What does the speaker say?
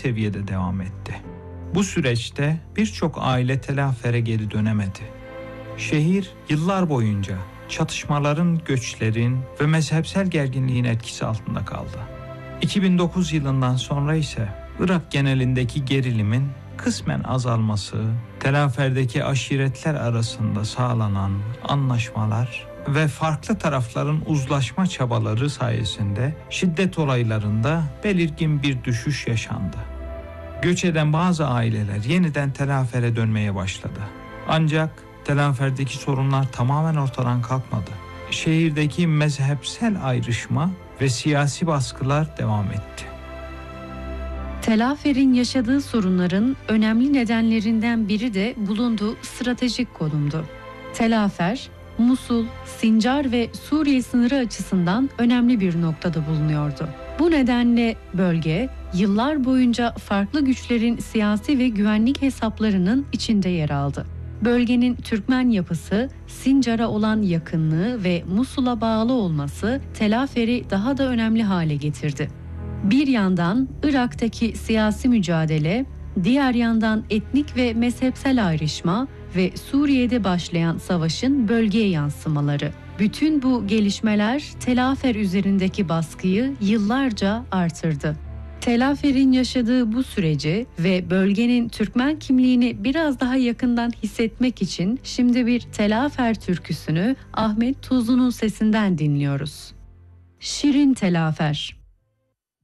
seviyede devam etti. Bu süreçte birçok aile Telafer'e geri dönemedi. Şehir yıllar boyunca çatışmaların, göçlerin ve mezhepsel gerginliğin etkisi altında kaldı. 2009 yılından sonra ise Irak genelindeki gerilimin kısmen azalması, Telafer'deki aşiretler arasında sağlanan anlaşmalar ve farklı tarafların uzlaşma çabaları sayesinde şiddet olaylarında belirgin bir düşüş yaşandı. Göç eden bazı aileler yeniden Telafer'e dönmeye başladı. Ancak Telafer'deki sorunlar tamamen ortadan kalkmadı. Şehirdeki mezhepsel ayrışma ve siyasi baskılar devam etti. Telafer'in yaşadığı sorunların önemli nedenlerinden biri de bulunduğu stratejik konumdu. Telafer, Musul, Sincar ve Suriye sınırı açısından önemli bir noktada bulunuyordu. Bu nedenle bölge, yıllar boyunca farklı güçlerin siyasi ve güvenlik hesaplarının içinde yer aldı. Bölgenin Türkmen yapısı, Sincar'a olan yakınlığı ve Musul'a bağlı olması Telafer'i daha da önemli hale getirdi. Bir yandan Irak'taki siyasi mücadele, diğer yandan etnik ve mezhepsel ayrışma ve Suriye'de başlayan savaşın bölgeye yansımaları. Bütün bu gelişmeler Telafer üzerindeki baskıyı yıllarca artırdı. Telafer'in yaşadığı bu süreci ve bölgenin Türkmen kimliğini biraz daha yakından hissetmek için şimdi bir Telafer türküsünü Ahmet Tuzlu'nun sesinden dinliyoruz. Şirin Telafer.